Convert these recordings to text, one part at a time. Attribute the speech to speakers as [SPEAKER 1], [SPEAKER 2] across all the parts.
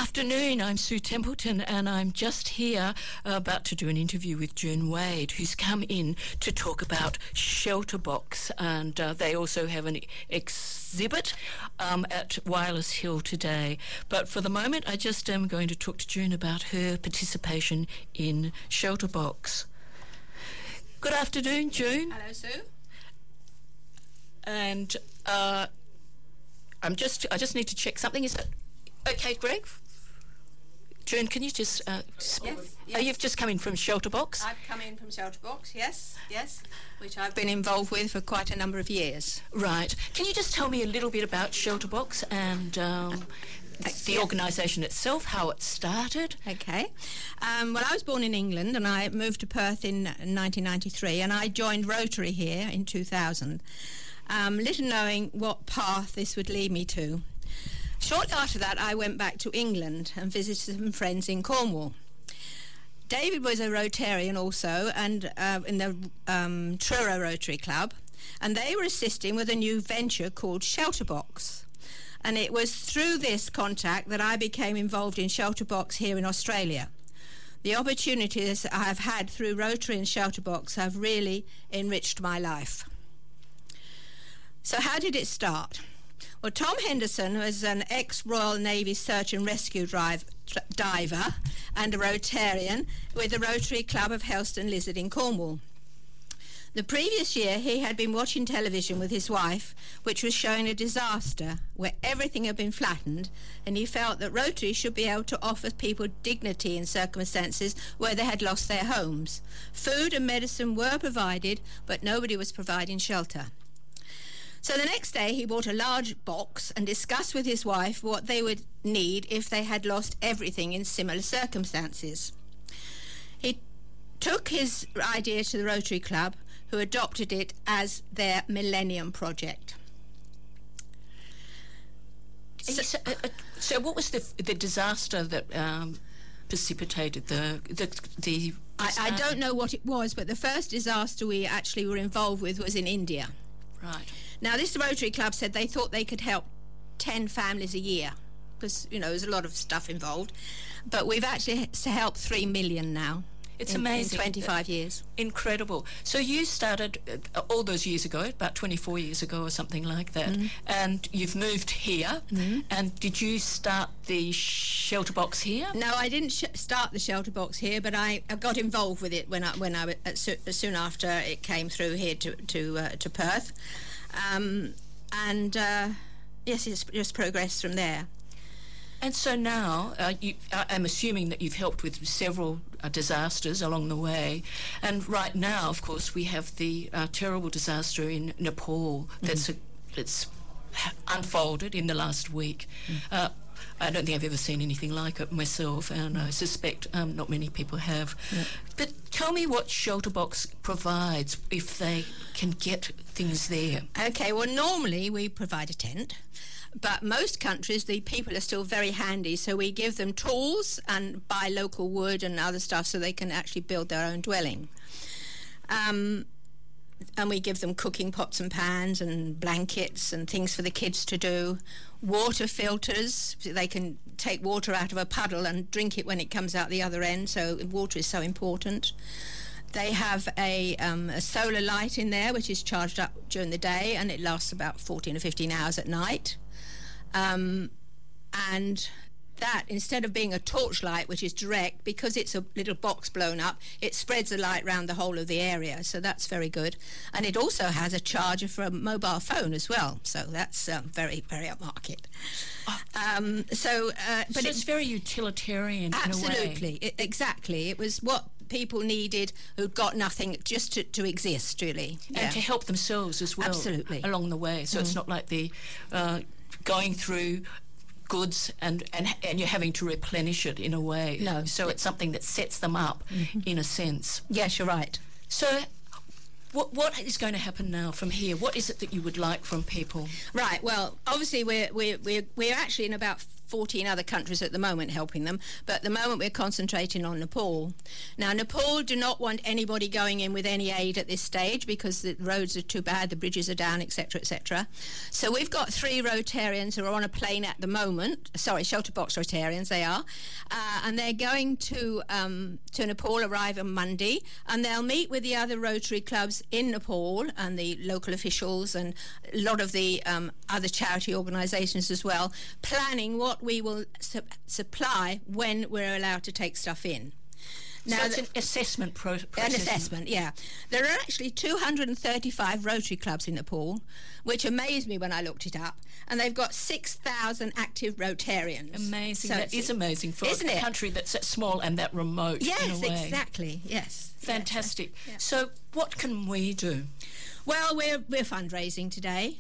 [SPEAKER 1] afternoon, I'm Sue Templeton, and I'm just here about to do an interview with June Wade, who's come in to talk about Shelterbox, and they also have an exhibit at Wireless Hill today. But for the moment, I just am going to talk to June about her participation in Shelterbox. Good afternoon, June.
[SPEAKER 2] Hello, Sue.
[SPEAKER 1] And I just need to check something. Is that okay, Greg? June, can you just...
[SPEAKER 2] Yes.
[SPEAKER 1] Oh, you've just come in from Shelterbox?
[SPEAKER 2] I've come in from Shelterbox, yes, which I've been involved with for quite a number of years.
[SPEAKER 1] Right. Can you just tell me a little bit about Shelterbox and the organisation itself, how it started?
[SPEAKER 2] Okay. Well, I was born in England and I moved to Perth in 1993, and I joined Rotary here in 2000, little knowing what path this would lead me to. Shortly after that, I went back to England and visited some friends in Cornwall. David was a Rotarian also, and in the Truro Rotary Club, and they were assisting with a new venture called Shelterbox. And it was through this contact that I became involved in Shelterbox here in Australia. The opportunities I have had through Rotary and Shelterbox have really enriched my life. So how did it start? Well, Tom Henderson was an ex-Royal Navy search and rescue diver and a Rotarian with the Rotary Club of Helston Lizard in Cornwall. The previous year, he had been watching television with his wife, which was showing a disaster where everything had been flattened, and he felt that Rotary should be able to offer people dignity in circumstances where they had lost their homes. Food and medicine were provided, but nobody was providing shelter. So the next day he bought a large box and discussed with his wife what they would need if they had lost everything in similar circumstances. He took his idea to the Rotary Club, who adopted it as their Millennium Project.
[SPEAKER 1] So what was the disaster that precipitated the
[SPEAKER 2] I don't know what it was, but the first disaster we actually were involved with was in India.
[SPEAKER 1] Right.
[SPEAKER 2] Now, this Rotary Club said they thought they could help 10 families a year because, there's a lot of stuff involved. But we've actually helped 3 million now.
[SPEAKER 1] It's amazing.
[SPEAKER 2] In 25 years.
[SPEAKER 1] Incredible. So you started all those years ago, about 24 years ago or something like that, and you've moved here. And did you start the Shelterbox here?
[SPEAKER 2] No, I didn't start the Shelterbox here, but I got involved with it when I soon after it came through here to Perth. Yes, it's just progressed from there.
[SPEAKER 1] And so now, I'm assuming that you've helped with several disasters along the way. And right now, of course, we have the terrible disaster in Nepal that's unfolded in the last week. I don't think I've ever seen anything like it myself, and I suspect not many people have. But tell me what Shelterbox provides if they can get things there.
[SPEAKER 2] Okay, well, normally we provide a tent. But most countries, the people are still very handy, so we give them tools and buy local wood and other stuff so they can actually build their own dwelling. And we give them cooking pots and pans and blankets and things for the kids to do. Water filters, so they can take water out of a puddle and drink it when it comes out the other end, so water is so important. They have a solar light in there, which is charged up during the day, and it lasts about 14 or 15 hours at night. And that, instead of being a torchlight, which is direct, because it's a little box blown up, it spreads the light around the whole of the area, so that's very good. And it also has a charger for a mobile phone as well, so that's very, very upmarket. So
[SPEAKER 1] it's very utilitarian in a way.
[SPEAKER 2] Absolutely, exactly. It was what people needed who'd got nothing, just to exist, really.
[SPEAKER 1] And to help themselves as well.
[SPEAKER 2] Absolutely.
[SPEAKER 1] Along the way, so it's not like the going through goods and you're having to replenish it in a way.
[SPEAKER 2] No.
[SPEAKER 1] So it's something that sets them up in a sense.
[SPEAKER 2] Yes, you're right.
[SPEAKER 1] So what is going to happen now from here? What is it that you would like from people?
[SPEAKER 2] Right, well, obviously we're actually in about 14 other countries at the moment helping them, but at the moment we're concentrating on Nepal. Now, Nepal do not want anybody going in with any aid at this stage because the roads are too bad, the bridges are down, etc., etc. So we've got 3 Rotarians who are on a plane at the moment, shelter box Rotarians they are, and they're going to Nepal, arrive on Monday, and they'll meet with the other Rotary clubs in Nepal and the local officials and a lot of the other charity organisations as well, planning what we will supply when we're allowed to take stuff in.
[SPEAKER 1] Now, so it's an assessment process.
[SPEAKER 2] An assessment, yeah. There are actually 235 Rotary clubs in Nepal, which amazed me when I looked it up, and they've got 6,000 active Rotarians.
[SPEAKER 1] Amazing. So that is amazing for a country that's that small and that remote.
[SPEAKER 2] Yes, exactly. Yes.
[SPEAKER 1] Fantastic.
[SPEAKER 2] Yes.
[SPEAKER 1] So what can we do?
[SPEAKER 2] Well, we're fundraising today.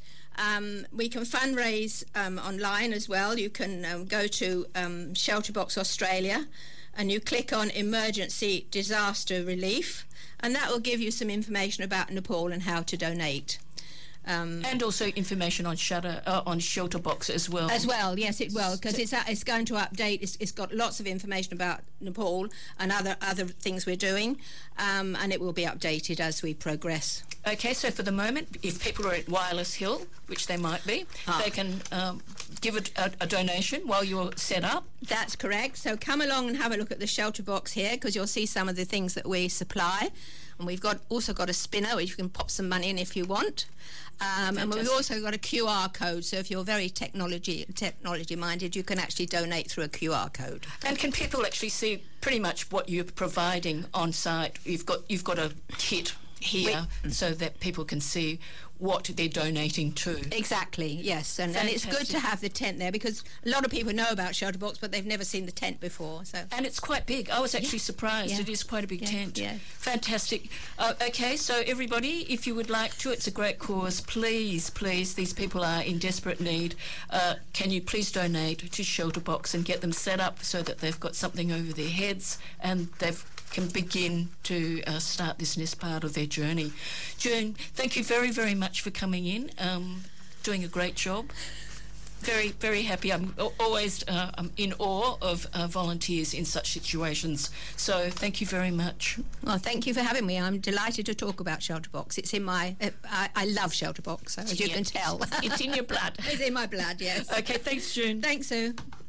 [SPEAKER 2] We can fundraise online as well. You can go to Shelterbox Australia and you click on Emergency Disaster Relief, and that will give you some information about Nepal and how to donate.
[SPEAKER 1] And also information on Shelterbox as well.
[SPEAKER 2] As well, yes, it will, because it's going to update. It's got lots of information about Nepal and other things we're doing, and it will be updated as we progress.
[SPEAKER 1] Okay, so for the moment, if people are at Wireless Hill, which they might be, they can give a donation while you're set up.
[SPEAKER 2] That's correct. So come along and have a look at the shelter box here, because you'll see some of the things that we supply. And we've also got a spinner which you can pop some money in if you want. And we've also got a QR code, so if you're very technology minded, you can actually donate through a QR code.
[SPEAKER 1] And can people actually see pretty much what you're providing on site? You've got a kit here so that people can see what they're donating to.
[SPEAKER 2] Exactly, yes. And it's good to have the tent there, because a lot of people know about Shelterbox, but they've never seen the tent before. So.
[SPEAKER 1] And it's quite big. I was actually surprised. Yeah. It is quite a big tent.
[SPEAKER 2] Yeah.
[SPEAKER 1] Fantastic. Okay, so everybody, if you would like to, it's a great cause. Please, these people are in desperate need. Can you please donate to Shelterbox and get them set up so that they've got something over their heads and can begin to start this next part of their journey. June, thank you very, very much for coming in, doing a great job. Very, very happy. I'm always in awe of volunteers in such situations. So thank you very much.
[SPEAKER 2] Well, thank you for having me. I'm delighted to talk about Shelterbox. It's in my... I love Shelterbox, so as you can tell.
[SPEAKER 1] It's in your blood.
[SPEAKER 2] It's in my blood, yes.
[SPEAKER 1] Okay, thanks, June.
[SPEAKER 2] Thanks, Sue.